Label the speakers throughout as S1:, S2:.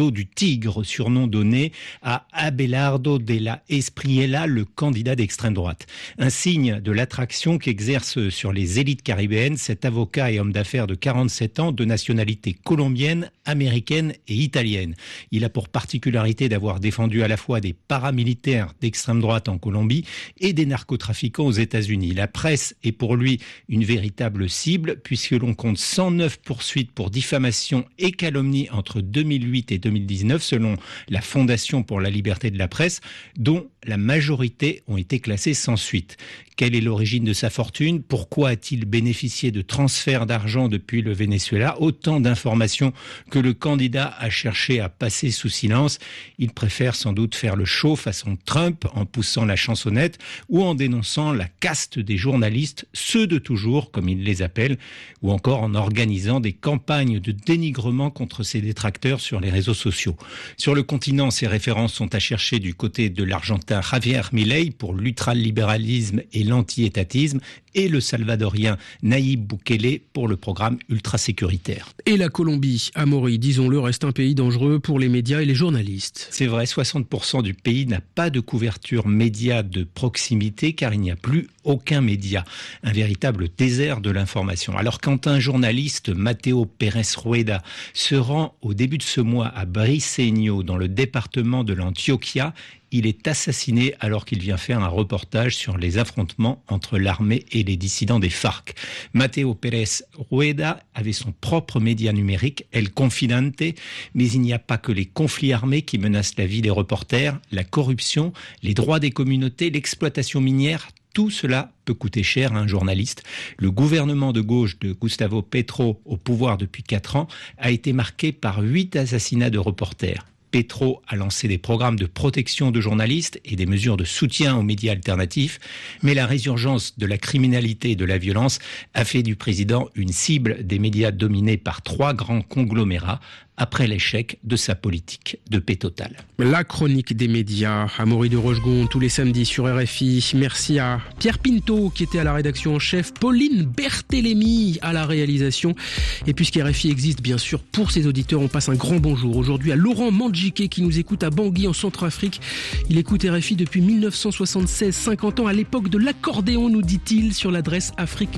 S1: dos du tigre, surnom donné à Abelardo de la Espriella, le candidat d'extrême droite. Un signe de l'attraction qu'exerce sur les élites caribéennes cet avocat et homme d'affaires de 47 ans de nationalité colombienne, américaine et italienne. Il a pour particularité d'avoir défendu à la fois des paramilitaires d'extrême droite en Colombie et des narcotrafiquants aux États-Unis. La presse est pour lui une véritable cible puisque l'on compte 109 poursuites pour diffamation et calomnie entre 2008 et 2019 selon la Fondation pour la liberté de la presse, dont la majorité ont été classées sans suite. Quelle est l'origine de sa fortune? Pourquoi a-t-il bénéficié de transferts d'argent depuis le Venezuela? Autant d'informations que le candidat a cherché à passer sous silence. Il préfère sans doute faire le show façon Trump en poussant la chansonnette ou en dénonçant la caste des journalistes, ceux de toujours comme il les appelle, ou encore en organisant des campagnes de dénigrement contre ses détracteurs sur les réseaux sociaux. Sur le continent, ses références sont à chercher du côté de l'Argentin Javier Milei pour l'ultralibéralisme et l'anti-étatisme et le salvadorien Nayib Bukele pour le programme ultra-sécuritaire.
S2: Et la Colombie, Amaury, disons-le, reste un pays dangereux pour les médias et les journalistes.
S1: C'est vrai, 60% du pays n'a pas de couverture média de proximité car il n'y a plus aucun média. Un véritable désert de l'information. Alors quand un journaliste, Mateo Pérez Rueda, se rend au début de ce mois à Briceño, dans le département de l'Antioquia, il est assassiné alors qu'il vient faire un reportage sur les affrontements entre l'armée et les dissidents des FARC. Mateo Pérez Rueda avait son propre média numérique, El Confidente, mais il n'y a pas que les conflits armés qui menacent la vie des reporters, la corruption, les droits des communautés, l'exploitation minière. Tout cela peut coûter cher à un journaliste. Le gouvernement de gauche de Gustavo Petro, au pouvoir depuis 4 ans, a été marqué par 8 assassinats de reporters. Petro a lancé des programmes de protection de journalistes et des mesures de soutien aux médias alternatifs, mais la résurgence de la criminalité et de la violence a fait du président une cible des médias dominés par 3 grands conglomérats après l'échec de sa politique de paix totale.
S2: La chronique des médias, Amaury de Rochegonde, tous les samedis sur RFI. Merci à Pierre Pinto qui était à la rédaction en chef, Pauline Berthélémy à la réalisation. Et puisque RFI existe bien sûr pour ses auditeurs, on passe un grand bonjour aujourd'hui à Laurent Mandjiké qui nous écoute à Bangui en Centrafrique. Il écoute RFI depuis 1976, 50 ans à l'époque de l'accordéon, nous dit-il, sur l'adresse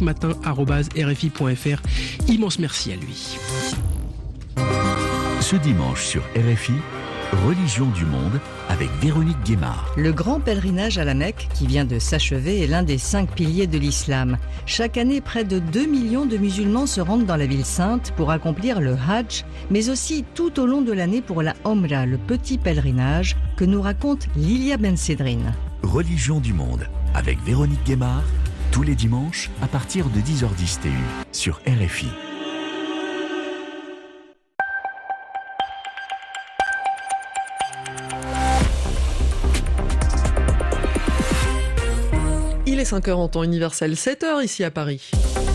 S2: afriquematin@rfi.fr. Immense merci à lui.
S3: Ce dimanche sur RFI, Religion du monde avec Véronique Guémard.
S4: Le grand pèlerinage à la Mecque qui vient de s'achever est l'un des 5 piliers de l'islam. Chaque année, près de 2 millions de musulmans se rendent dans la ville sainte pour accomplir le Hajj, mais aussi tout au long de l'année pour la Omra, le petit pèlerinage que nous raconte Lilia Bensedrine.
S3: Religion du monde avec Véronique Guémard, tous les dimanches à partir de 10h10 TU sur RFI.
S5: Il est 5h en temps universel, 7h ici à Paris.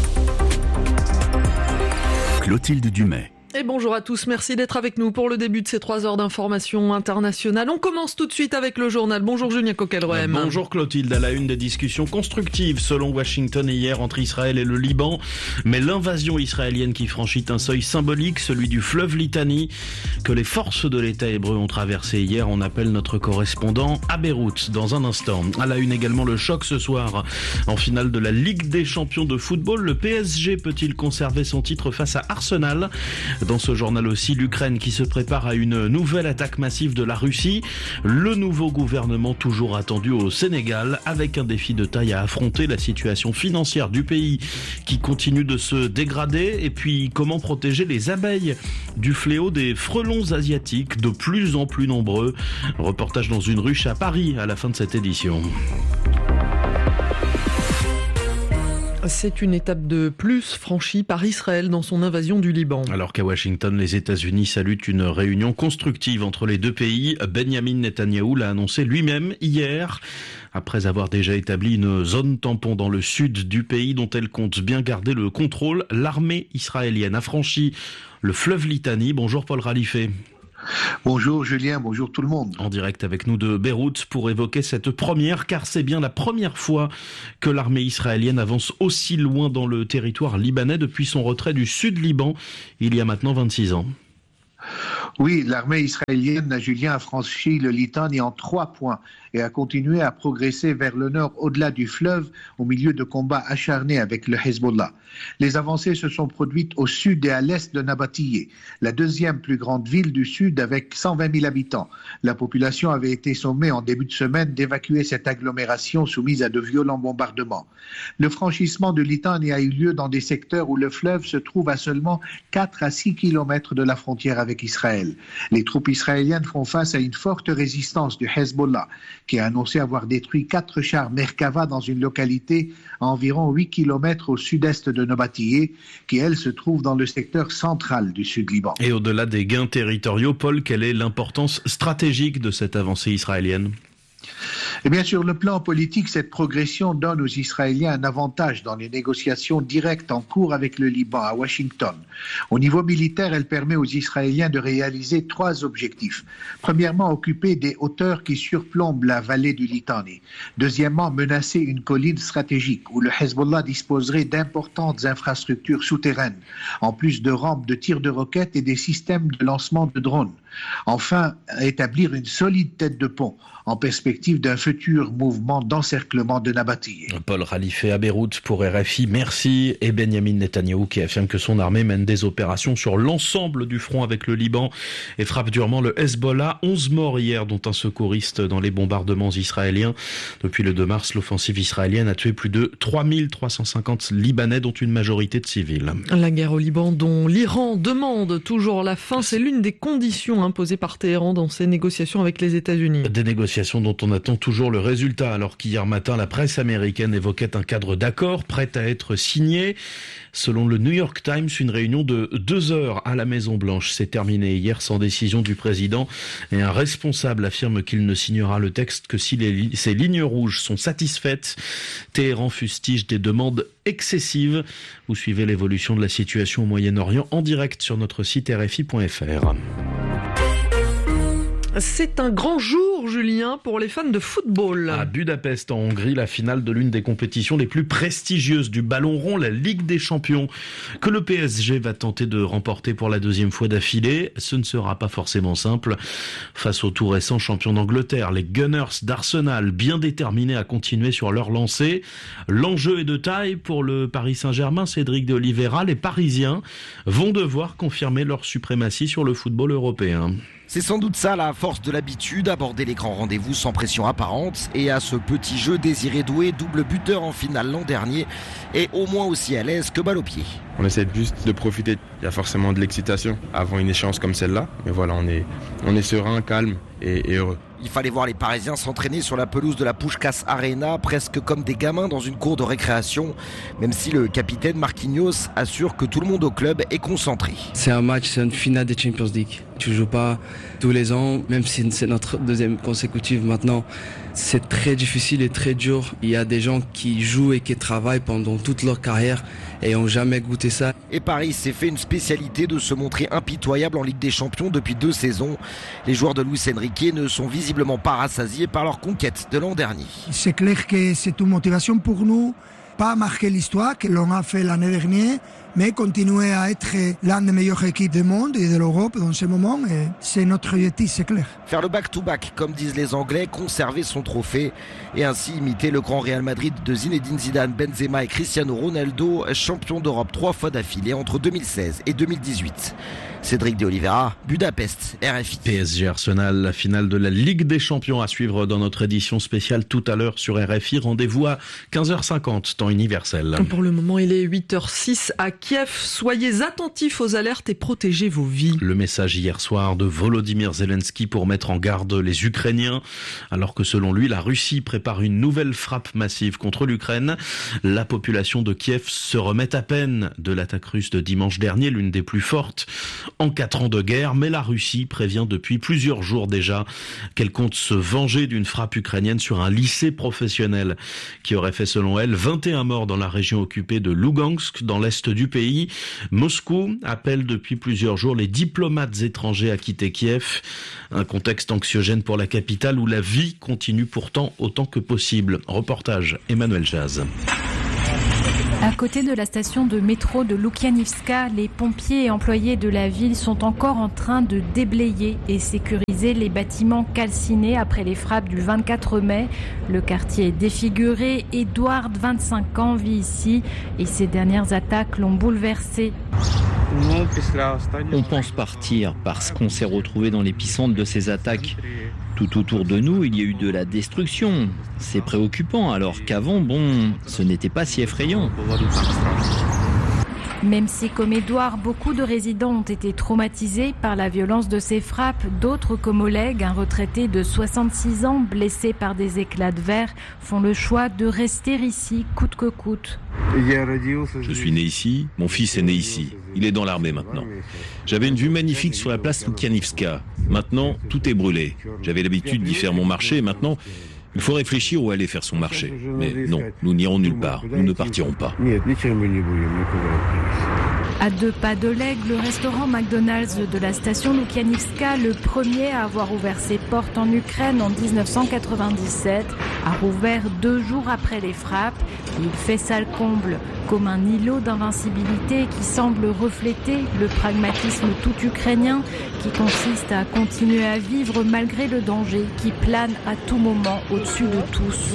S3: Clotilde Dumais.
S5: Et bonjour à tous, merci d'être avec nous pour le début de ces 3 heures d'information internationale. On commence tout de suite avec le journal. Bonjour Julien Coquelroem.
S6: Bonjour Clotilde, à la une des discussions constructives selon Washington hier entre Israël et le Liban. Mais l'invasion israélienne qui franchit un seuil symbolique, celui du fleuve Litani, que les forces de l'État hébreu ont traversé hier. On appelle notre correspondant à Beyrouth dans un instant. À la une également le choc ce soir en finale de la Ligue des champions de football. Le PSG peut-il conserver son titre face à Arsenal ? Dans ce journal aussi, l'Ukraine qui se prépare à une nouvelle attaque massive de la Russie. Le nouveau gouvernement toujours attendu au Sénégal avec un défi de taille à affronter, la situation financière du pays qui continue de se dégrader. Et puis comment protéger les abeilles du fléau des frelons asiatiques de plus en plus nombreux. Reportage dans une ruche à Paris à la fin de cette édition.
S5: C'est une étape de plus franchie par Israël dans son invasion du Liban.
S6: Alors qu'à Washington, les États-Unis saluent une réunion constructive entre les deux pays, Benjamin Netanyahou l'a annoncé lui-même hier, après avoir déjà établi une zone tampon dans le sud du pays dont elle compte bien garder le contrôle. L'armée israélienne a franchi le fleuve Litani. Bonjour Paul Ralifé.
S7: Bonjour Julien, bonjour tout le monde.
S6: En direct avec nous de Beyrouth pour évoquer cette première, car c'est bien la première fois que l'armée israélienne avance aussi loin dans le territoire libanais depuis son retrait du sud Liban il y a maintenant 26 ans.
S7: Oui, l'armée israélienne, Julien, a franchi le Litani en 3 points et a continué à progresser vers le nord au-delà du fleuve au milieu de combats acharnés avec le Hezbollah. Les avancées se sont produites au sud et à l'est de Nabatiyeh, la deuxième plus grande ville du sud avec 120 000 habitants. La population avait été sommée en début de semaine d'évacuer cette agglomération soumise à de violents bombardements. Le franchissement de Litani a eu lieu dans des secteurs où le fleuve se trouve à seulement 4 à 6 kilomètres de la frontière avec Israël. Les troupes israéliennes font face à une forte résistance du Hezbollah, qui a annoncé avoir détruit 4 chars Merkava dans une localité à environ 8 km au sud-est de Nabatiyeh, qui elle se trouve dans le secteur central du Sud-Liban.
S6: Et au-delà des gains territoriaux, Paul, quelle est l'importance stratégique de cette avancée israélienne ?
S7: Et bien, sur le plan politique, cette progression donne aux Israéliens un avantage dans les négociations directes en cours avec le Liban à Washington. Au niveau militaire, elle permet aux Israéliens de réaliser 3 objectifs. Premièrement, occuper des hauteurs qui surplombent la vallée du Litani. Deuxièmement, menacer une colline stratégique où le Hezbollah disposerait d'importantes infrastructures souterraines, en plus de rampes de tir de roquettes et des systèmes de lancement de drones. Enfin, établir une solide tête de pont en perspective d'un futur mouvement d'encerclement de Nabatiyeh.
S6: Paul Khalife à Beyrouth pour RFI, merci. Et Benyamin Netanyahou qui affirme que son armée mène des opérations sur l'ensemble du front avec le Liban et frappe durement le Hezbollah. 11 morts hier, dont un secouriste dans les bombardements israéliens. Depuis le 2 mars, l'offensive israélienne a tué plus de 3350 Libanais, dont une majorité de civils.
S5: La guerre au Liban, dont l'Iran demande toujours la fin, c'est l'une des conditions imposées par Téhéran dans ses négociations avec les États-Unis.
S6: Des négociations dont on attend toujours le résultat, alors qu'hier matin, la presse américaine évoquait un cadre d'accord prêt à être signé. Selon le New York Times, une réunion de 2 heures à la Maison-Blanche s'est terminée hier sans décision du président, et un responsable affirme qu'il ne signera le texte que si ces lignes rouges sont satisfaites. Téhéran fustige des demandes excessives. Vous suivez l'évolution de la situation au Moyen-Orient en direct sur notre site rfi.fr.
S5: C'est un grand jour, Julien, pour les fans de football.
S6: À Budapest, en Hongrie, la finale de l'une des compétitions les plus prestigieuses du ballon rond, la Ligue des Champions, que le PSG va tenter de remporter pour la 2e fois d'affilée. Ce ne sera pas forcément simple. Face au tout récent champion d'Angleterre, les Gunners d'Arsenal, bien déterminés à continuer sur leur lancée. L'enjeu est de taille pour le Paris Saint-Germain, Cédric de Oliveira. Les Parisiens vont devoir confirmer leur suprématie sur le football européen.
S8: C'est sans doute ça la force de l'habitude, aborder les grands rendez-vous sans pression apparente, et à ce petit jeu, Désiré Doué, double buteur en finale l'an dernier, est au moins aussi à l'aise que balle au pied.
S9: On essaie juste de profiter. Il y a forcément de l'excitation avant une échéance comme celle-là, mais voilà, on est serein, calme et heureux.
S8: Il fallait voir les Parisiens s'entraîner sur la pelouse de la Puskás Arena, presque comme des gamins dans une cour de récréation, même si le capitaine Marquinhos assure que tout le monde au club est concentré.
S10: C'est un match, c'est une finale des Champions League. Tu joues pas tous les ans, même si c'est notre 2e consécutive maintenant. C'est très difficile et très dur. Il y a des gens qui jouent et qui travaillent pendant toute leur carrière et n'ont jamais goûté ça.
S8: Et Paris s'est fait une spécialité de se montrer impitoyable en Ligue des Champions depuis 2 saisons. Les joueurs de Luis Enrique ne sont visiblement pas rassasiés par leur conquête de l'an dernier.
S11: C'est clair que c'est une motivation pour nous, pas marquer l'histoire que l'on a fait l'année dernière, mais continuer à être l'une des meilleures équipes du monde et de l'Europe dans ce moment. Et c'est notre objectif, c'est clair.
S8: Faire le back-to-back, comme disent les Anglais, conserver son trophée et ainsi imiter le grand Real Madrid de Zinedine Zidane, Benzema et Cristiano Ronaldo, champion d'Europe 3 fois d'affilée entre 2016 et 2018. Cédric de Oliveira, Budapest, RFI.
S6: PSG Arsenal, la finale de la Ligue des Champions à suivre dans notre édition spéciale tout à l'heure sur RFI. Rendez-vous à 15h50, temps universel.
S5: Pour le moment, il est 8h06 à Kiev. Soyez attentifs aux alertes et protégez vos vies.
S6: Le message hier soir de Volodymyr Zelensky pour mettre en garde les Ukrainiens, alors que selon lui, la Russie prépare une nouvelle frappe massive contre l'Ukraine. La population de Kiev se remet à peine de l'attaque russe de dimanche dernier, l'une des plus fortes en 4 ans de guerre, mais la Russie prévient depuis plusieurs jours déjà qu'elle compte se venger d'une frappe ukrainienne sur un lycée professionnel qui aurait fait selon elle 21 morts dans la région occupée de Lugansk, dans l'est du pays. Moscou appelle depuis plusieurs jours les diplomates étrangers à quitter Kiev. Un contexte anxiogène pour la capitale où la vie continue pourtant autant que possible. Reportage Emmanuel Jazz.
S12: À côté de la station de métro de Loukianivska, les pompiers et employés de la ville sont encore en train de déblayer et sécuriser les bâtiments calcinés après les frappes du 24 mai. Le quartier est défiguré. Edward, 25 ans, vit ici et ces dernières attaques l'ont bouleversé.
S13: On pense partir parce qu'on s'est retrouvé dans l'épicentre de ces attaques. Tout autour de nous, il y a eu de la destruction. C'est préoccupant, alors qu'avant, ce n'était pas si effrayant.
S12: Même si, comme Edouard, beaucoup de résidents ont été traumatisés par la violence de ces frappes, d'autres comme Oleg, un retraité de 66 ans, blessé par des éclats de verre, font le choix de rester ici, coûte que coûte.
S14: Je suis né ici, mon fils est né ici. Il est dans l'armée maintenant. J'avais une vue magnifique sur la place Loukianivska. Maintenant, tout est brûlé. J'avais l'habitude d'y faire mon marché, maintenant... Il faut réfléchir où aller faire son marché. Mais non, nous n'irons nulle part. Nous ne partirons pas.
S12: À 2 pas d'Oleg, le restaurant McDonald's de la station Loukianivska, le premier à avoir ouvert ses portes en Ukraine en 1997, a rouvert 2 jours après les frappes. Il fait salle comble, comme un îlot d'invincibilité qui semble refléter le pragmatisme tout ukrainien qui consiste à continuer à vivre malgré le danger qui plane à tout moment au-dessus de tous.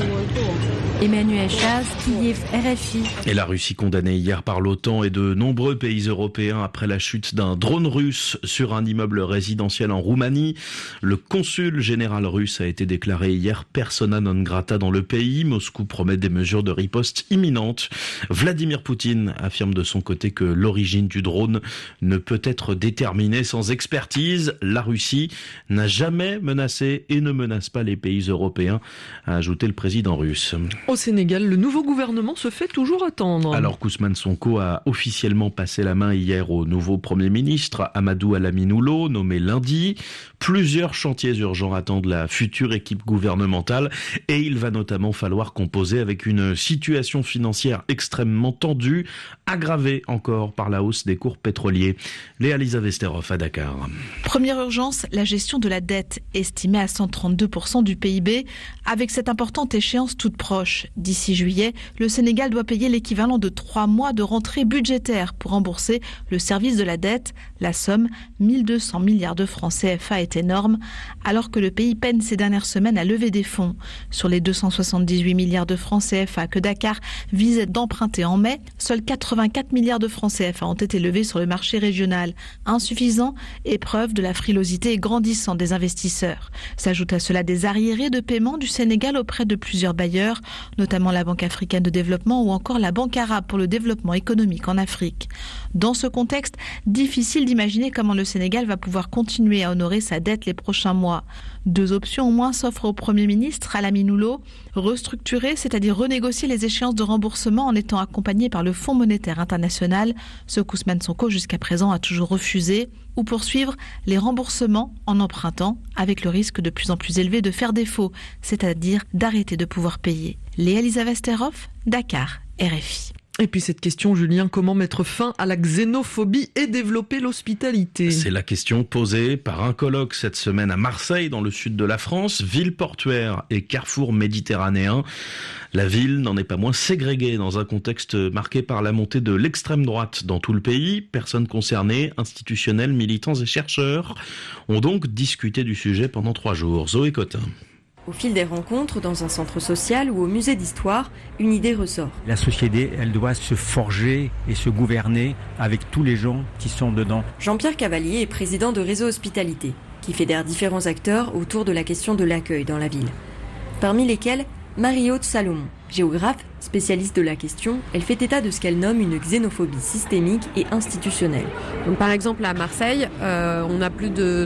S12: Emmanuel Chaz, Kiev, RFI.
S6: Et la Russie condamnée hier par l'OTAN et de nombreux pays européens après la chute d'un drone russe sur un immeuble résidentiel en Roumanie. Le consul général russe a été déclaré hier persona non grata dans le pays. Moscou promet des mesures de riposte imminentes. Vladimir Poutine affirme de son côté que l'origine du drone ne peut être déterminée sans expertise. La Russie n'a jamais menacé et ne menace pas les pays européens, a ajouté le président russe.
S5: Au Sénégal, le nouveau gouvernement se fait toujours attendre.
S6: Alors qu'Ousmane Sonko a officiellement passé la main hier au nouveau Premier ministre, Amadou Alaminoulo, nommé lundi. Plusieurs chantiers urgents attendent la future équipe gouvernementale et il va notamment falloir composer avec une situation financière extrêmement tendue, aggravée encore par la hausse des cours pétroliers. Léa-Lisa Vesterhoff à Dakar.
S15: Première urgence, la gestion de la dette, estimée à 132% du PIB, avec cette importante échéance toute proche. D'ici juillet, le Sénégal doit payer l'équivalent de 3 mois de rentrée budgétaire pour rembourser le service de la dette. La somme, 1200 milliards de francs CFA, est énorme, alors que le pays peine ces dernières semaines à lever des fonds. Sur les 278 milliards de francs CFA que Dakar visait d'emprunter en mai, seuls 84 milliards de francs CFA ont été levés sur le marché régional. Insuffisant et preuve de la frilosité grandissante des investisseurs. S'ajoutent à cela des arriérés de paiement du Sénégal auprès de plusieurs bailleurs, notamment la Banque africaine de développement ou encore la Banque arabe pour le développement économique en Afrique. Dans ce contexte, difficile d'imaginer comment le Sénégal va pouvoir continuer à honorer sa dette les prochains mois. 2 options au moins s'offrent au Premier ministre Alaminoulo, restructurer, c'est-à-dire renégocier les échéances de remboursement en étant accompagné par le Fonds monétaire international, ce qu'Ousmane Sonko jusqu'à présent a toujours refusé, ou poursuivre les remboursements en empruntant, avec le risque de plus en plus élevé de faire défaut, c'est-à-dire d'arrêter de pouvoir payer. Léa-Lisa Vesterhoff, Dakar, RFI.
S5: Et puis cette question, Julien, comment mettre fin à la xénophobie et développer l'hospitalité ?
S6: C'est la question posée par un colloque cette semaine à Marseille, dans le sud de la France, ville portuaire et carrefour méditerranéen. La ville n'en est pas moins ségrégée dans un contexte marqué par la montée de l'extrême droite dans tout le pays. Personnes concernées, institutionnels, militants et chercheurs ont donc discuté du sujet pendant 3 jours. Zoé Cotin.
S16: Au fil des rencontres, dans un centre social ou au musée d'histoire, une idée ressort.
S17: La société, elle doit se forger et se gouverner avec tous les gens qui sont dedans.
S16: Jean-Pierre Cavalier est président de Réseau Hospitalité, qui fédère différents acteurs autour de la question de l'accueil dans la ville. Parmi lesquels, Marie-Aude Salomon, géographe, spécialiste de la question, elle fait état de ce qu'elle nomme une xénophobie systémique et institutionnelle.
S18: Donc, par exemple, à Marseille, on a plus de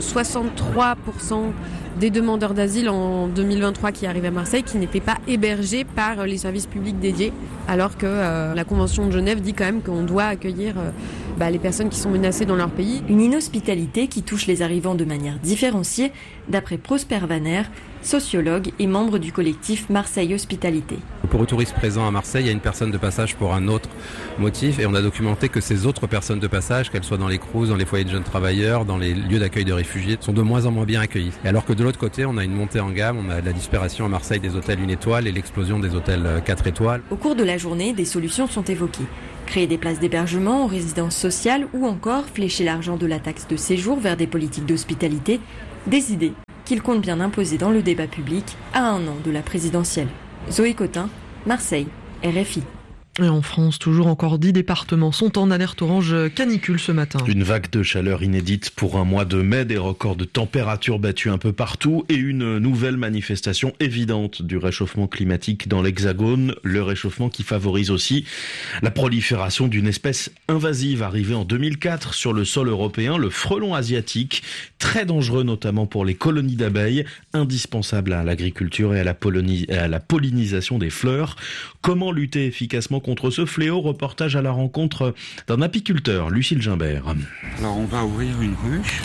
S18: 63% des demandeurs d'asile en 2023 qui arrivent à Marseille qui n'étaient pas hébergés par les services publics dédiés, alors que la Convention de Genève dit quand même qu'on doit accueillir les personnes qui sont menacées dans leur pays.
S16: Une inhospitalité qui touche les arrivants de manière différenciée, d'après Prosper Vanner, sociologue et membre du collectif Marseille Hospitalité.
S19: Pour le touriste présent à Marseille, il y a une personne de passage pour un autre motif et on a documenté que ces autres personnes de passage, qu'elles soient dans les crous, dans les foyers de jeunes travailleurs, dans les lieux d'accueil de réfugiés, sont de moins en moins bien accueillies. Et alors que de l'autre côté, on a une montée en gamme, on a la disparition à Marseille des hôtels 1 étoile et l'explosion des hôtels 4 étoiles.
S16: Au cours de la journée, des solutions sont évoquées. Créer des places d'hébergement aux résidences sociales ou encore flécher l'argent de la taxe de séjour vers des politiques d'hospitalité, des idées qu'il compte bien imposer dans le débat public à 1 an de la présidentielle. Zoé Cotin, Marseille, RFI.
S5: Et en France, toujours encore 10 départements sont en alerte orange canicule ce matin.
S6: Une vague de chaleur inédite pour un mois de mai, des records de température battus un peu partout et une nouvelle manifestation évidente du réchauffement climatique dans l'Hexagone. Le réchauffement qui favorise aussi la prolifération d'une espèce invasive arrivée en 2004 sur le sol européen, le frelon asiatique, très dangereux notamment pour les colonies d'abeilles, indispensable à l'agriculture et à la pollinisation des fleurs. Comment lutter efficacement contre ce fléau? Reportage à la rencontre d'un apiculteur, Lucille Gimbert.
S20: Alors on va ouvrir une ruche.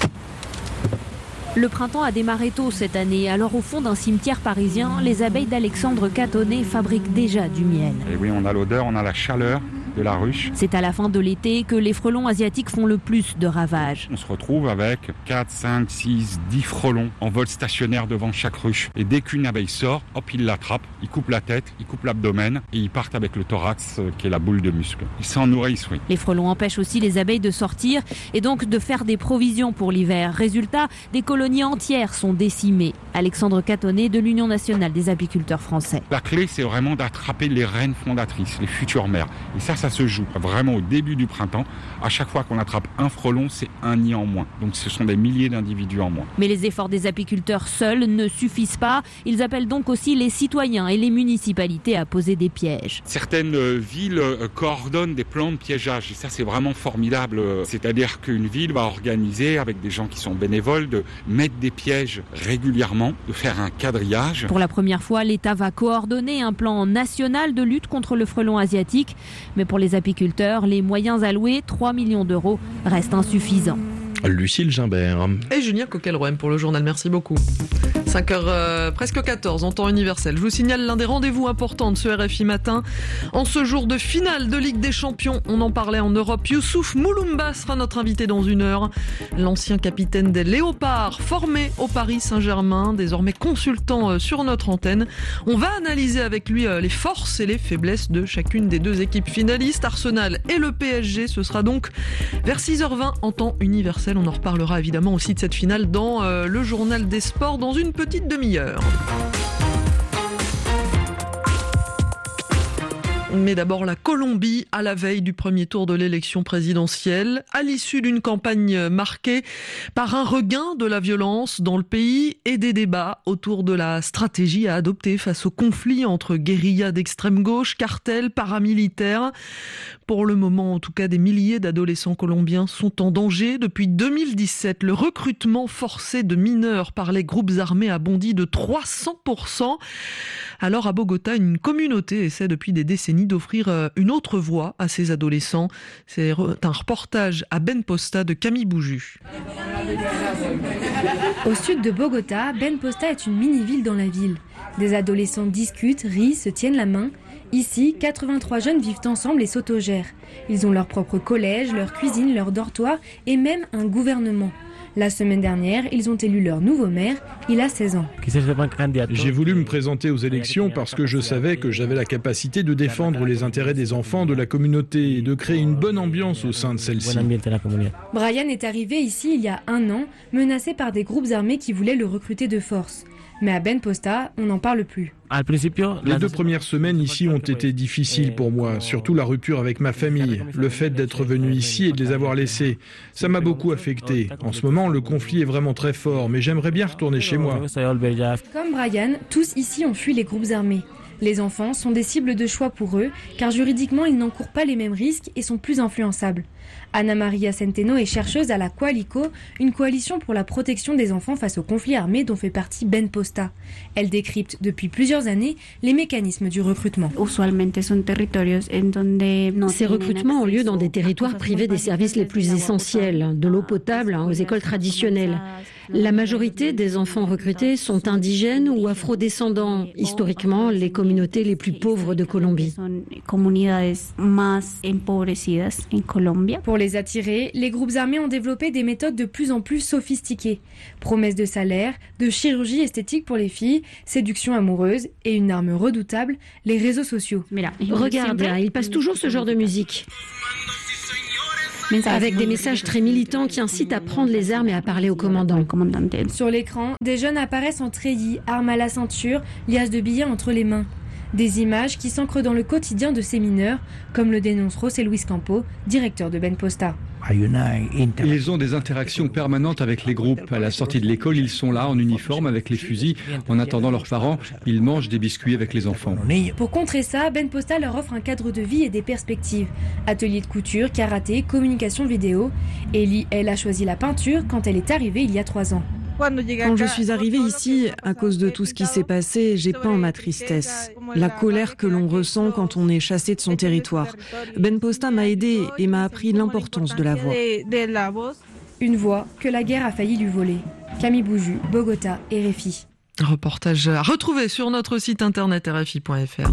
S21: Le printemps a démarré tôt cette année. Alors au fond d'un cimetière parisien, les abeilles d'Alexandre Catonnet fabriquent déjà du miel.
S20: Et oui, on a l'odeur, on a la chaleur de la ruche.
S21: C'est à la fin de l'été que les frelons asiatiques font le plus de ravages.
S20: On se retrouve avec 4, 5, 6, 10 frelons en vol stationnaire devant chaque ruche. Et dès qu'une abeille sort, hop, ils l'attrapent, ils coupent la tête, ils coupent l'abdomen et ils partent avec le thorax qui est la boule de muscle. Ils s'en nourrissent, oui.
S21: Les frelons empêchent aussi les abeilles de sortir et donc de faire des provisions pour l'hiver. Résultat, des colonies entières sont décimées. Alexandre Catonnet de l'Union nationale des apiculteurs français.
S20: La clé, c'est vraiment d'attraper les reines fondatrices, les futures mères. Et ça se joue vraiment au début du printemps. À chaque fois qu'on attrape un frelon, c'est un nid en moins. Donc ce sont des milliers d'individus en moins.
S21: Mais les efforts des apiculteurs seuls ne suffisent pas. Ils appellent donc aussi les citoyens et les municipalités à poser des pièges.
S20: Certaines villes coordonnent des plans de piégeage. Et ça, c'est vraiment formidable. C'est-à-dire qu'une ville va organiser, avec des gens qui sont bénévoles, de mettre des pièges régulièrement, de faire un quadrillage.
S21: Pour la première fois, l'État va coordonner un plan national de lutte contre le frelon asiatique. Mais pour les apiculteurs, les moyens alloués, 3 millions d'euros, restent insuffisants.
S6: Lucille Gimbert.
S5: Et Julien Coquelrouem pour le journal, merci beaucoup. 5h presque 14 en temps universel. Je vous signale l'un des rendez-vous importants de ce RFI matin. En ce jour de finale de Ligue des Champions, on en parlait en Europe. Youssouf Mouloumba sera notre invité dans 1 heure. L'ancien capitaine des Léopards, formé au Paris Saint-Germain, désormais consultant sur notre antenne. On va analyser avec lui les forces et les faiblesses de chacune des 2 équipes finalistes, Arsenal et le PSG. Ce sera donc vers 6h20 en temps universel. On en reparlera évidemment aussi de cette finale dans le journal des sports dans une petite demi-heure. Mais d'abord la Colombie à la veille du premier tour de l'élection présidentielle, à l'issue d'une campagne marquée par un regain de la violence dans le pays et des débats autour de la stratégie à adopter face au conflit entre guérillas d'extrême gauche, cartels, paramilitaires. Pour le moment, en tout cas, des milliers d'adolescents colombiens sont en danger. Depuis 2017, le recrutement forcé de mineurs par les groupes armés a bondi de 300%. Alors à Bogota, une communauté essaie depuis des décennies d'offrir une autre voie à ces adolescents. C'est un reportage à Ben Posta de Camille Bouju.
S22: Au sud de Bogota, Ben Posta est une mini-ville dans la ville. Des adolescents discutent, rient, se tiennent la main. Ici, 83 jeunes vivent ensemble et s'autogèrent. Ils ont leur propre collège, leur cuisine, leur dortoir et même un gouvernement. La semaine dernière, ils ont élu leur nouveau maire. Il a 16 ans.
S23: J'ai voulu me présenter aux élections parce que je savais que j'avais la capacité de défendre les intérêts des enfants de la communauté et de créer une bonne ambiance au sein de celle-ci.
S22: Brian est arrivé ici il y a 1 an, menacé par des groupes armés qui voulaient le recruter de force. Mais à Ben Posta, on n'en parle plus.
S23: Les 2 premières semaines ici ont été difficiles pour moi, surtout la rupture avec ma famille, le fait d'être venu ici et de les avoir laissés. Ça m'a beaucoup affecté. En ce moment, le conflit est vraiment très fort, mais j'aimerais bien retourner chez moi.
S22: Comme Brian, tous ici ont fui les groupes armés. Les enfants sont des cibles de choix pour eux, car juridiquement ils n'encourent pas les mêmes risques et sont plus influençables. Anna Maria Centeno est chercheuse à la Coalico, une coalition pour la protection des enfants face aux conflits armés dont fait partie Ben Posta. Elle décrypte depuis plusieurs années les mécanismes du recrutement.
S1: Ces recrutements ont lieu dans des territoires privés des services les plus essentiels, de l'eau potable aux écoles traditionnelles. La majorité des enfants recrutés sont indigènes ou afrodescendants, historiquement les communautés les plus pauvres de Colombie.
S22: Pour les attirer, les groupes armés ont développé des méthodes de plus en plus sophistiquées. Promesses de salaire, de chirurgie esthétique pour les filles, séduction amoureuse et une arme redoutable, les réseaux sociaux.
S1: Regarde, il passe toujours ce genre de musique. Avec des messages très militants qui incitent à prendre les armes et à parler au commandant.
S22: Sur l'écran, des jeunes apparaissent en treillis, armes à la ceinture, liasses de billets entre les mains. Des images qui s'ancrent dans le quotidien de ces mineurs, comme le dénonce José Luis Campo, directeur de Ben Posta.
S2: Ils ont des interactions permanentes avec les groupes. À la sortie de l'école, ils sont là en uniforme avec les fusils. En attendant leurs parents, ils mangent des biscuits avec les enfants.
S22: Pour contrer ça, Ben Posta leur offre un cadre de vie et des perspectives. Ateliers de couture, karaté, communication vidéo. Ellie, elle, a choisi la peinture quand elle est arrivée il y a 3 ans.
S5: Quand je suis arrivée ici, à cause de tout ce qui s'est passé, j'ai peint ma tristesse, la colère que l'on ressent quand on est chassé de son territoire. Ben Posta m'a aidée et m'a appris l'importance de la voix.
S22: Une voix que la guerre a failli lui voler. Camille Bouju, Bogota, RFI.
S5: Un reportage à retrouver sur notre site internet rfi.fr.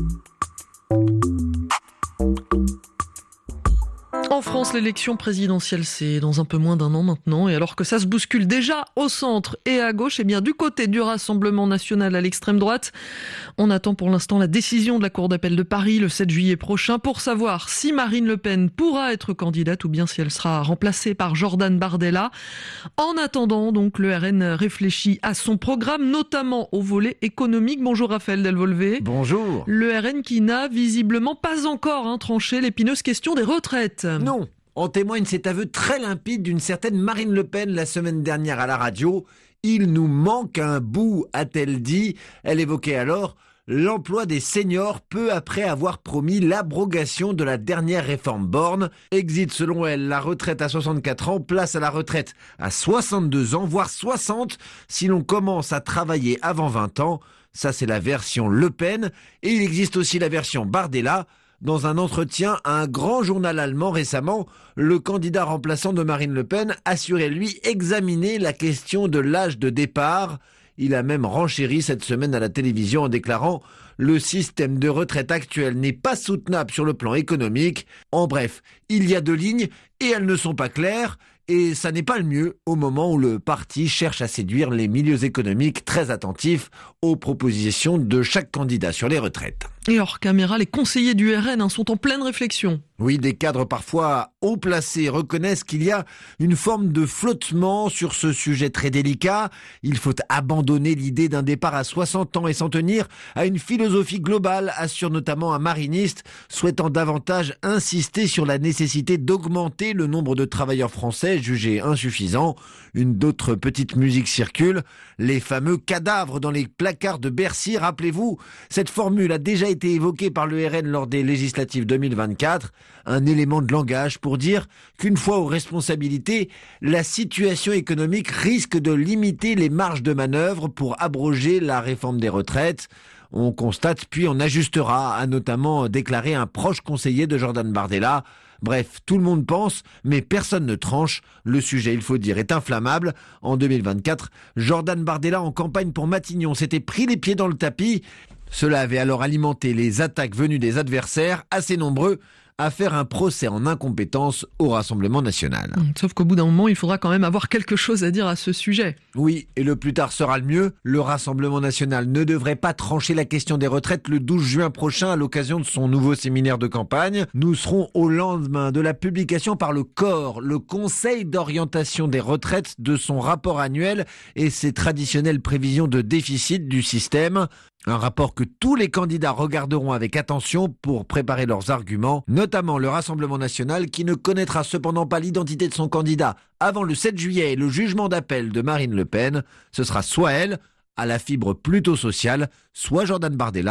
S5: En France, l'élection présidentielle, c'est dans un peu moins d'1 an maintenant. Et alors que ça se bouscule déjà au centre et à gauche, et bien du côté du Rassemblement national à l'extrême droite, on attend pour l'instant la décision de la Cour d'appel de Paris le 7 juillet prochain pour savoir si Marine Le Pen pourra être candidate ou bien si elle sera remplacée par Jordan Bardella. En attendant, donc, le RN réfléchit à son programme, notamment au volet économique. Bonjour Raphaël Delvolvé.
S4: Bonjour.
S5: Le RN qui n'a visiblement pas encore tranché l'épineuse question des retraites.
S4: Non, en témoigne cet aveu très limpide d'une certaine Marine Le Pen la semaine dernière à la radio. Il nous manque un bout, a-t-elle dit. Elle évoquait alors l'emploi des seniors peu après avoir promis l'abrogation de la dernière réforme Borne. Exit selon elle la retraite à 64 ans, place à la retraite à 62 ans, voire 60 si l'on commence à travailler avant 20 ans. Ça c'est la version Le Pen. Et il existe aussi la version Bardella. Dans un entretien à un grand journal allemand récemment, le candidat remplaçant de Marine Le Pen assurait lui examiner la question de l'âge de départ. Il a même renchéri cette semaine à la télévision en déclarant « Le système de retraite actuel n'est pas soutenable sur le plan économique ». En bref, il y a 2 lignes et elles ne sont pas claires. Et ça n'est pas le mieux au moment où le parti cherche à séduire les milieux économiques très attentifs aux propositions de chaque candidat sur les retraites.
S5: Et hors caméra, les conseillers du RN sont en pleine réflexion.
S4: Oui, des cadres parfois haut placés reconnaissent qu'il y a une forme de flottement sur ce sujet très délicat. Il faut abandonner l'idée d'un départ à 60 ans et s'en tenir à une philosophie globale, assure notamment un mariniste, souhaitant davantage insister sur la nécessité d'augmenter le nombre de travailleurs français jugés insuffisants. Une d'autres petite musique circule, les fameux cadavres dans les placards de Bercy. Rappelez-vous, cette formule a déjà été évoquée par le RN lors des législatives 2024. Un élément de langage pour dire qu'une fois aux responsabilités, la situation économique risque de limiter les marges de manœuvre pour abroger la réforme des retraites. On constate puis on ajustera, a notamment déclaré un proche conseiller de Jordan Bardella. Bref, tout le monde pense, mais personne ne tranche. Le sujet, il faut dire, est inflammable. En 2024, Jordan Bardella, en campagne pour Matignon, s'était pris les pieds dans le tapis. Cela avait alors alimenté les attaques venues des adversaires, assez nombreux, à faire un procès en incompétence au Rassemblement national.
S5: Sauf qu'au bout d'un moment, il faudra quand même avoir quelque chose à dire à ce sujet.
S4: Oui, et le plus tard sera le mieux. Le Rassemblement national ne devrait pas trancher la question des retraites le 12 juin prochain à l'occasion de son nouveau séminaire de campagne. Nous serons au lendemain de la publication par le COR, le Conseil d'orientation des retraites, de son rapport annuel et ses traditionnelles prévisions de déficit du système. Un rapport que tous les candidats regarderont avec attention pour préparer leurs arguments, notamment le Rassemblement national qui ne connaîtra cependant pas l'identité de son candidat avant le 7 juillet et le jugement d'appel de Marine Le Pen. Ce sera soit elle, à la fibre plutôt sociale, soit Jordan Bardella,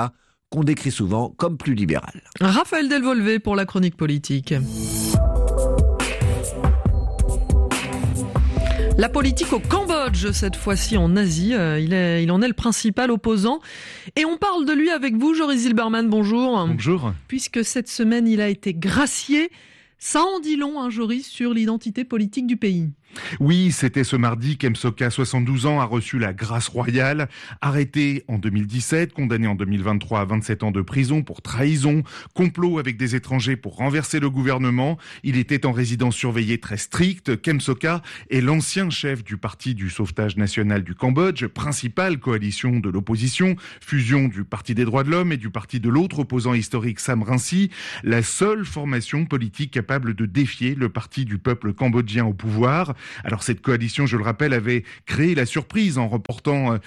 S4: qu'on décrit souvent comme plus libéral.
S5: Raphaël Delvolvé pour la chronique politique. La politique au Cambodge, cette fois-ci en Asie. Il en est le principal opposant. Et on parle de lui avec vous, Joris Zilberman. Bonjour.
S3: Bonjour.
S5: Puisque cette semaine, il a été gracié. Ça en dit long, Joris, sur l'identité politique du pays.
S3: Oui, c'était ce mardi qu'Kem Sokha, 72 ans, a reçu la grâce royale. Arrêté en 2017, condamné en 2023 à 27 ans de prison pour trahison, complot avec des étrangers pour renverser le gouvernement. Il était en résidence surveillée très stricte. Kem Sokha est l'ancien chef du Parti du Sauvetage National du Cambodge, principale coalition de l'opposition, fusion du Parti des droits de l'homme et du parti de l'autre opposant historique Sam Rainsy, la seule formation politique capable de défier le parti du peuple cambodgien au pouvoir. Alors cette coalition, je le rappelle, avait créé la surprise en remportant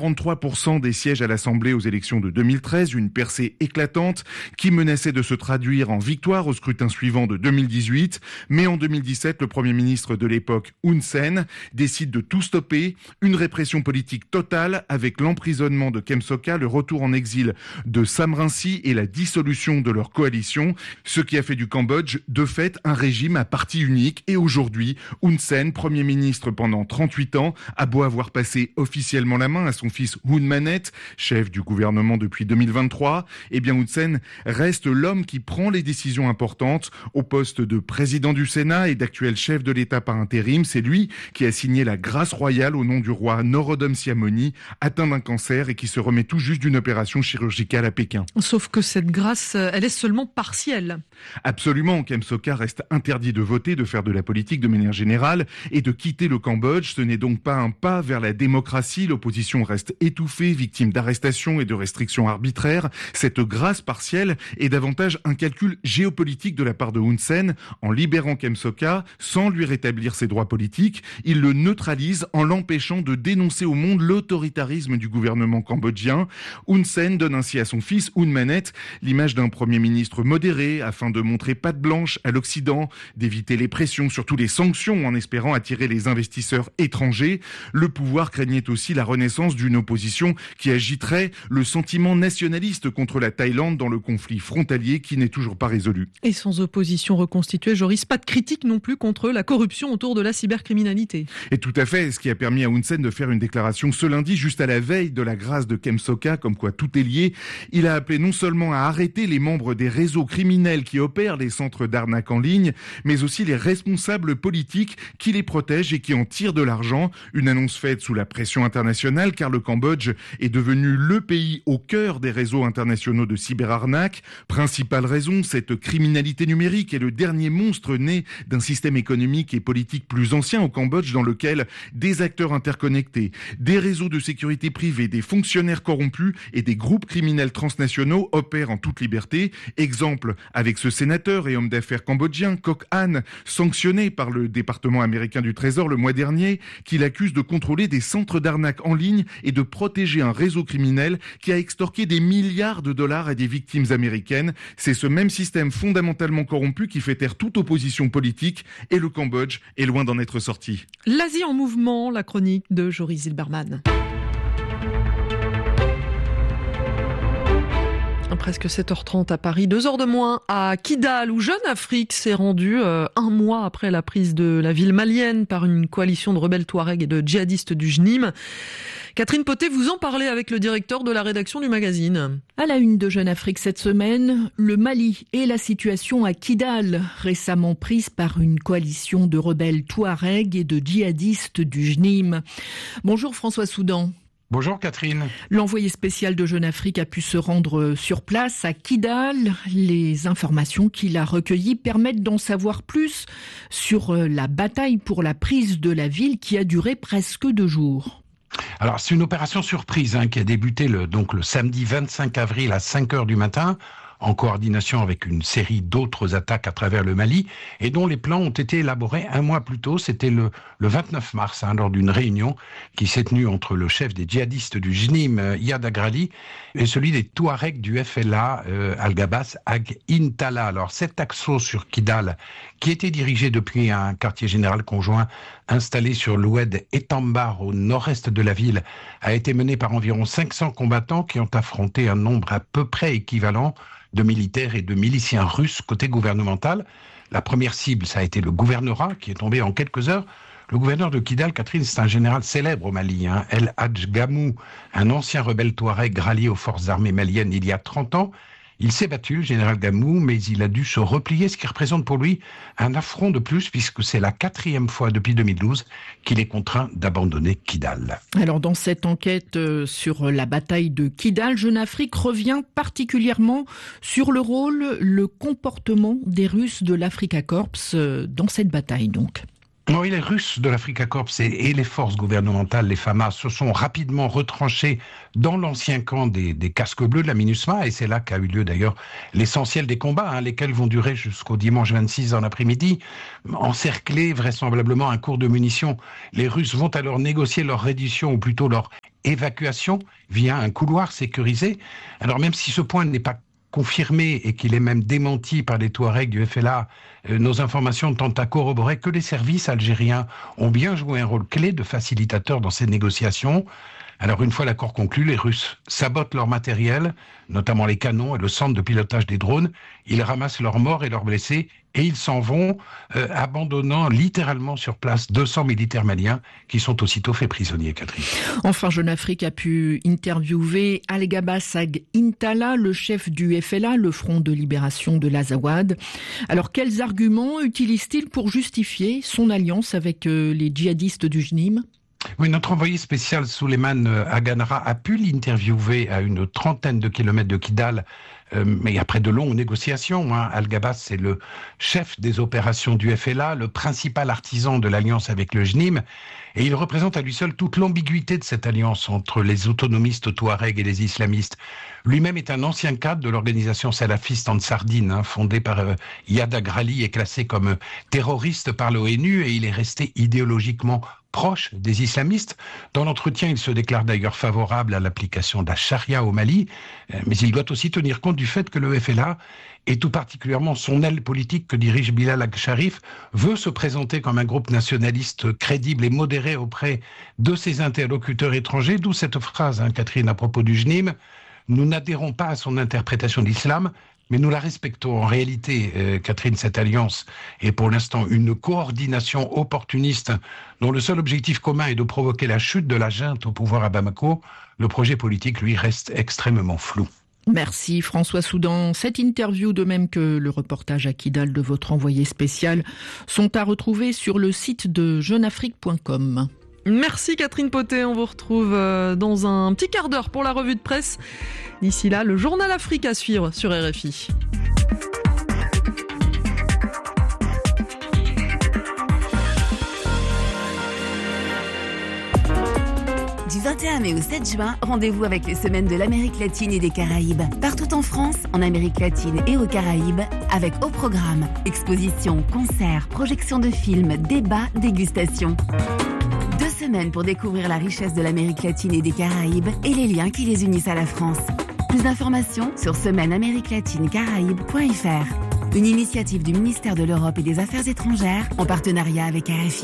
S3: 43% des sièges à l'Assemblée aux élections de 2013, une percée éclatante qui menaçait de se traduire en victoire au scrutin suivant de 2018. Mais en 2017, le Premier ministre de l'époque, Hun Sen, décide de tout stopper, une répression politique totale avec l'emprisonnement de Kem Sokha, le retour en exil de Sam Rainsy et la dissolution de leur coalition, ce qui a fait du Cambodge, de fait, un régime à parti unique. Et aujourd'hui, Hun Sen, Premier ministre pendant 38 ans, a beau avoir passé officiellement la main à son fils Hun Manet, chef du gouvernement depuis 2023, eh bien Hun Sen reste l'homme qui prend les décisions importantes. Au poste de président du Sénat et d'actuel chef de l'État par intérim, c'est lui qui a signé la grâce royale au nom du roi Norodom Sihamoni, atteint d'un cancer et qui se remet tout juste d'une opération chirurgicale à Pékin.
S5: Sauf que cette grâce, elle est seulement partielle.
S3: Absolument, Kem Sokha reste interdit de voter, de faire de la politique de manière générale et de quitter le Cambodge. Ce n'est donc pas un pas vers la démocratie. L'opposition reste étouffée, victime d'arrestations et de restrictions arbitraires. Cette grâce partielle est davantage un calcul géopolitique de la part de Hun Sen. En libérant Kem Sokha, sans lui rétablir ses droits politiques, il le neutralise en l'empêchant de dénoncer au monde l'autoritarisme du gouvernement cambodgien. Hun Sen donne ainsi à son fils, Hun Manet, l'image d'un premier ministre modéré afin de montrer patte blanche à l'Occident, d'éviter les pressions, surtout les sanctions, en espérant attirer les investisseurs étrangers. Le pouvoir craignait aussi la renaissance d'une opposition qui agiterait le sentiment nationaliste contre la Thaïlande dans le conflit frontalier qui n'est toujours pas résolu.
S5: Et sans opposition reconstituée, Joris, pas de critique non plus contre la corruption autour de la cybercriminalité.
S3: Et tout à fait, ce qui a permis à Hun Sen de faire une déclaration ce lundi, juste à la veille de la grâce de Kem Sokha, comme quoi tout est lié. Il a appelé non seulement à arrêter les membres des réseaux criminels qui opèrent les centres d'arnaque en ligne, mais aussi les responsables politiques qui les protègent et qui en tirent de l'argent. Une annonce faite sous la pression internationale car le Cambodge est devenu le pays au cœur des réseaux internationaux de cyberarnaque. Principale raison, cette criminalité numérique est le dernier monstre né d'un système économique et politique plus ancien au Cambodge dans lequel des acteurs interconnectés, des réseaux de sécurité privés, des fonctionnaires corrompus et des groupes criminels transnationaux opèrent en toute liberté. Exemple avec ce sénateur et homme d'affaires cambodgien, Kok Han, sanctionné par le département américain du Trésor le mois dernier, qui l'accuse de contrôler des centres d'arnaque en ligne et de protéger un réseau criminel qui a extorqué des milliards de dollars à des victimes américaines. C'est ce même système fondamentalement corrompu qui fait taire toute opposition politique et le Cambodge est loin d'en être sorti.
S5: L'Asie en mouvement, la chronique de Joris Zilberman. Presque 7h30 à Paris, 2h de moins à Kidal, où Jeune Afrique s'est rendu un mois après la prise de la ville malienne par une coalition de rebelles touaregs et de djihadistes du JNIM. Catherine Potet, vous en parlez avec le directeur de la rédaction du magazine.
S7: À la une de Jeune Afrique cette semaine, le Mali et la situation à Kidal, récemment prise par une coalition de rebelles touaregs et de djihadistes du JNIM. Bonjour François Soudan.
S9: Bonjour Catherine.
S7: L'envoyé spécial de Jeune Afrique a pu se rendre sur place à Kidal. Les informations qu'il a recueillies permettent d'en savoir plus sur la bataille pour la prise de la ville qui a duré presque 2 jours.
S9: Alors c'est une opération surprise qui a débuté le samedi 25 avril à 5h du matin, en coordination avec une série d'autres attaques à travers le Mali, et dont les plans ont été élaborés un mois plus tôt. C'était le 29 mars, lors d'une réunion qui s'est tenue entre le chef des djihadistes du JNIM, Iyad Agrali, et celui des Touaregs du FLA, Al-Gabas Ag Intala. Alors cet assaut sur Kidal, qui était dirigé depuis un quartier général conjoint installé sur l'oued Etambar au nord-est de la ville, a été mené par environ 500 combattants qui ont affronté un nombre à peu près équivalent de militaires et de miliciens russes côté gouvernemental. La première cible, ça a été le gouvernorat qui est tombé en quelques heures. Le gouverneur de Kidal, Catherine, c'est un général célèbre au Mali, El Hadj Gamou, un ancien rebelle touareg rallié aux forces armées maliennes il y a 30 ans. Il s'est battu, le général Gamou, mais il a dû se replier, ce qui représente pour lui un affront de plus, puisque c'est la 4e fois depuis 2012 qu'il est contraint d'abandonner Kidal.
S7: Alors, dans cette enquête sur la bataille de Kidal, Jeune Afrique revient particulièrement sur le rôle, le comportement des Russes de l'Afrika Korps dans cette bataille, donc.
S9: Oui, les Russes de l'Afrika Korps et les forces gouvernementales, les FAMA, se sont rapidement retranchés dans l'ancien camp des casques bleus de la MINUSMA, et c'est là qu'a eu lieu d'ailleurs l'essentiel des combats, lesquels vont durer jusqu'au dimanche 26 dans l'après-midi. Encerclés, vraisemblablement un cours de munitions, les Russes vont alors négocier leur reddition, ou plutôt leur évacuation, via un couloir sécurisé. Alors même si ce point n'est pas confirmé et qu'il est même démenti par les Touaregs du FLA, nos informations tentent à corroborer que les services algériens ont bien joué un rôle clé de facilitateur dans ces négociations. Alors une fois l'accord conclu, les Russes sabotent leur matériel, notamment les canons et le centre de pilotage des drones. Ils ramassent leurs morts et leurs blessés et ils s'en vont, abandonnant littéralement sur place 200 militaires maliens qui sont aussitôt faits prisonniers, Catherine.
S7: Enfin, Jeune Afrique a pu interviewer Al-Gabas Ag Intala, le chef du FLA, le Front de Libération de l'Azawad. Alors, quels arguments utilise-t-il pour justifier son alliance avec les djihadistes du JNIM ?
S9: Oui, notre envoyé spécial Souleymane Aganara a pu l'interviewer à une 30aine de kilomètres de Kidal, mais après de longues négociations. Al-Gabas, c'est le chef des opérations du FLA, le principal artisan de l'alliance avec le JNIM, et il représente à lui seul toute l'ambiguïté de cette alliance entre les autonomistes touaregs et les islamistes. Lui-même est un ancien cadre de l'organisation salafiste Ansardine, fondée par Yad Agrali et classé comme terroriste par l'ONU, et il est resté idéologiquement proche des islamistes. Dans l'entretien, il se déclare d'ailleurs favorable à l'application de la charia au Mali, mais il doit aussi tenir compte du fait que le FLA, et tout particulièrement son aile politique que dirige Bilal Ag-Sharif, veut se présenter comme un groupe nationaliste crédible et modéré auprès de ses interlocuteurs étrangers, d'où cette phrase, Catherine, à propos du JNIM: nous n'adhérons pas à son interprétation de l'islam, mais nous la respectons. En réalité, Catherine, cette alliance est pour l'instant une coordination opportuniste dont le seul objectif commun est de provoquer la chute de la junte au pouvoir à Bamako. Le projet politique, lui, reste extrêmement flou.
S7: Merci François Soudan. Cette interview, de même que le reportage à Kidal de votre envoyé spécial, sont à retrouver sur le site de jeuneafrique.com.
S5: Merci Catherine Potet, on vous retrouve dans un petit quart d'heure pour la revue de presse. D'ici là, le journal Afrique à suivre sur RFI.
S8: Du 21 mai au 7 juin, rendez-vous avec les semaines de l'Amérique latine et des Caraïbes. Partout en France, en Amérique latine et aux Caraïbes, avec au programme expositions, concerts, projections de films, débats, dégustations. 2 semaines pour découvrir la richesse de l'Amérique latine et des Caraïbes et les liens qui les unissent à la France. Plus d'informations sur semaine-amérique-latine-caraïbes.fr. Une initiative du ministère de l'Europe et des Affaires étrangères en partenariat avec RFI.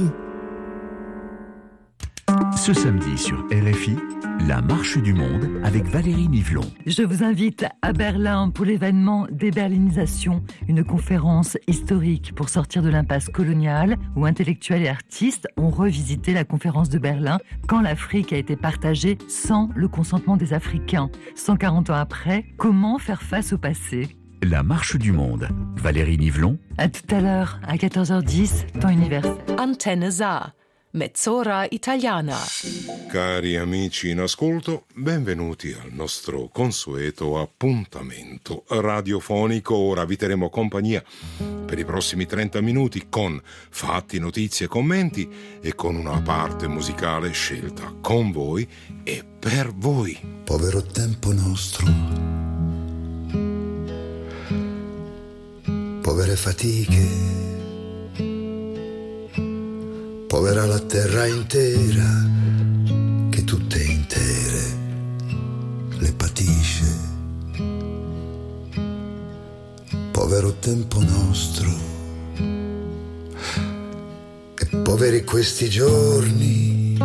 S10: Ce samedi sur RFI, la marche du monde avec Valérie Nivelon.
S11: Je vous invite à Berlin pour l'événement Déberlinisation, une conférence historique pour sortir de l'impasse coloniale où intellectuels et artistes ont revisité la conférence de Berlin quand l'Afrique a été partagée sans le consentement des Africains. 140 ans après, comment faire face au passé ?
S10: La marche du monde. Valérie Nivelon.
S11: À tout à l'heure, à 14h10, temps universel.
S24: Antenne Sa. Mezz'ora italiana.
S25: Cari amici in ascolto, benvenuti al nostro consueto appuntamento radiofonico. Ora vi terremo compagnia per i prossimi 30 minuti con fatti, notizie, commenti e con una parte musicale scelta con voi e per voi.
S26: Povero tempo nostro, povere fatiche, povera la terra intera che tutte intere le patisce. Povero tempo nostro, e poveri questi giorni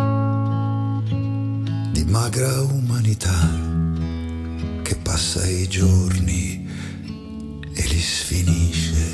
S26: di magra umanità che passa i giorni e li sfinisce.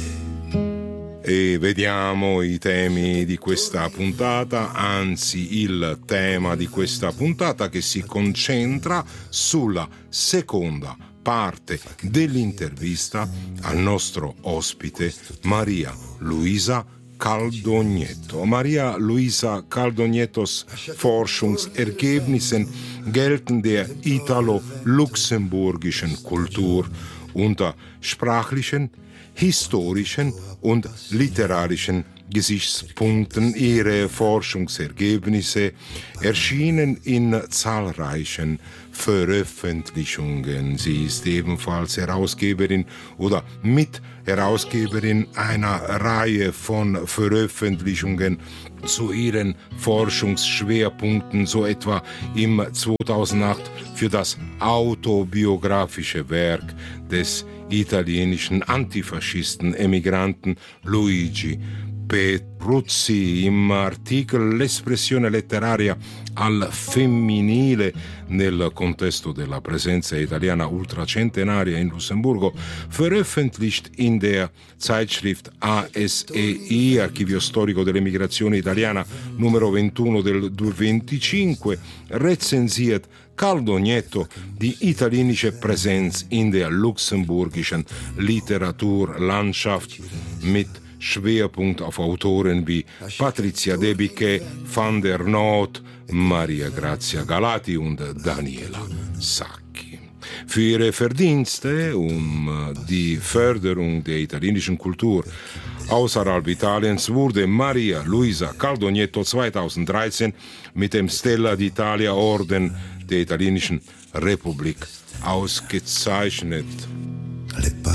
S25: E vediamo i temi di questa puntata, anzi il tema di questa puntata che si concentra sulla seconda parte dell'intervista al nostro ospite Maria Luisa Caldognetto. Maria Luisa Caldognettos Forschungsergebnissen gelten der italo-luxemburgischen Kultur unter sprachlichen, historischen und literarischen Gesichtspunkten. Ihre Forschungsergebnisse erschienen in zahlreichen Veröffentlichungen. Sie ist ebenfalls Herausgeberin oder Mitherausgeberin einer Reihe von Veröffentlichungen zu ihren Forschungsschwerpunkten, so etwa im 2008 für das autobiografische Werk des italienischen Antifaschisten Emigranten Luigi Petruzzi, im Artikel L'espressione letteraria al femminile nel contesto della presenza italiana ultracentenaria in Lussemburgo, veröffentlicht in der Zeitschrift ASEI, Archivio Storico dell'Emigrazione Italiana, numero 21 del 25, rezensiert Caldognetto die italienische Präsenz in der luxemburgischen Literaturlandschaft mit Schwerpunkt auf Autoren wie Patrizia Debicke, Van der Noot, Maria Grazia Galati und Daniela Sacchi. Für ihre Verdienste die Förderung der italienischen Kultur außerhalb Italiens wurde Maria Luisa Caldognetto 2013 mit dem Stella d'Italia Orden der italienischen Republik ausgezeichnet.